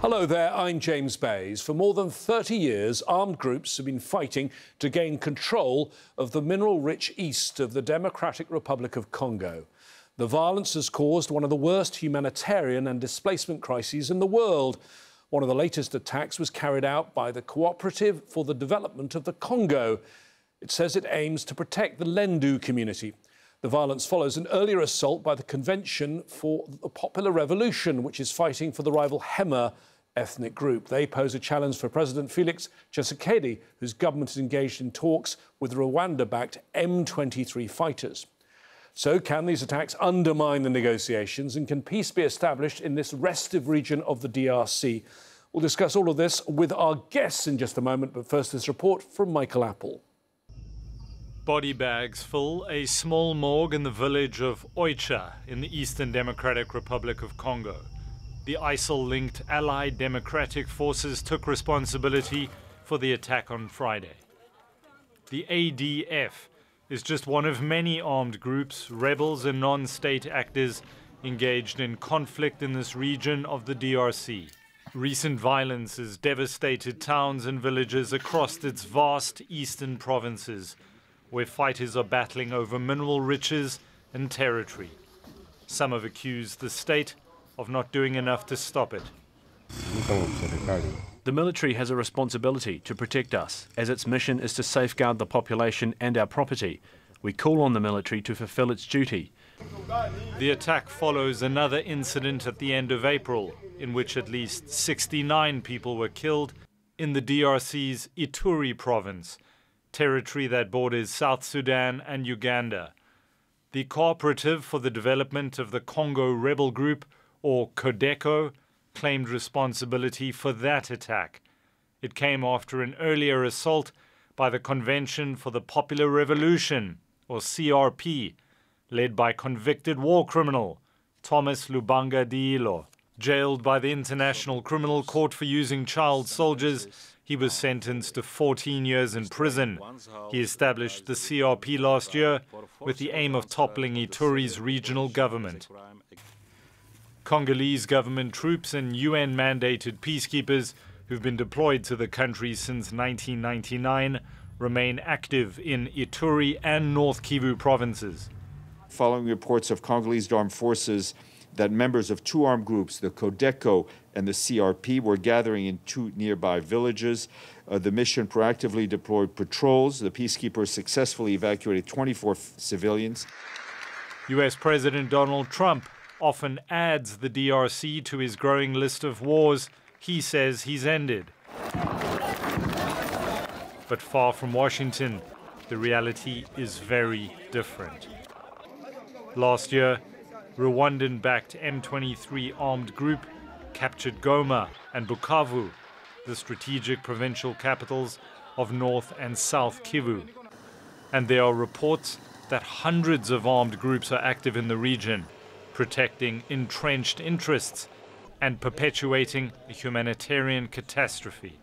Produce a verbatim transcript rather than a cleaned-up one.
Hello there, I'm James Bays. For more than thirty years, armed groups have been fighting to gain control of the mineral-rich east of the Democratic Republic of Congo. The violence has caused one of the worst humanitarian and displacement crises in the world. One of the latest attacks was carried out by the Cooperative for the Development of the Congo. It says it aims to protect the Lendu community. The violence follows an earlier assault by the Convention for the Popular Revolution, which is fighting for the rival Hema ethnic group. They pose a challenge for President Felix Tshisekedi, whose government is engaged in talks with Rwanda-backed M twenty-three fighters. So can these attacks undermine the negotiations, and can peace be established in this restive region of the D R C? We'll discuss all of this with our guests in just a moment, but first this report from Michael Apple. Body bags fill a small morgue in the village of Oicha in the Eastern Democratic Republic of Congo. The I S I L-linked Allied Democratic Forces took responsibility for the attack on Friday. The A D F is just one of many armed groups, rebels and non-state actors engaged in conflict in this region of the D R C. Recent violence has devastated towns and villages across its vast eastern provinces, where fighters are battling over mineral riches and territory. Some have accused the state of not doing enough to stop it. The military has a responsibility to protect us, as its mission is to safeguard the population and our property. We call on the military to fulfill its duty. The attack follows another incident at the end of April, in which at least sixty-nine people were killed in the D R C's Ituri province, territory that borders South Sudan and Uganda. The Cooperative for the Development of the Congo rebel group, or CODECO, claimed responsibility for that attack. It came after an earlier assault by the Convention for the Popular Revolution, or C R P, led by convicted war criminal Thomas Lubanga Diillo. Jailed by the International Criminal Court for using child soldiers, he was sentenced to fourteen years in prison. He established the C R P last year with the aim of toppling Ituri's regional government. Congolese government troops and U N-mandated peacekeepers who've been deployed to the country since nineteen ninety-nine remain active in Ituri and North Kivu provinces. Following reports of Congolese armed forces that members of two armed groups, the CODECO and the C R P, were gathering in two nearby villages, uh, the mission proactively deployed patrols. The peacekeepers successfully evacuated twenty-four civilians. U S President Donald Trump often adds the D R C to his growing list of wars he says he's ended. But far from Washington, the reality is very different. Last year, Rwandan-backed M twenty-three armed group captured Goma and Bukavu, the strategic provincial capitals of North and South Kivu. And there are reports that hundreds of armed groups are active in the region, protecting entrenched interests and perpetuating a humanitarian catastrophe.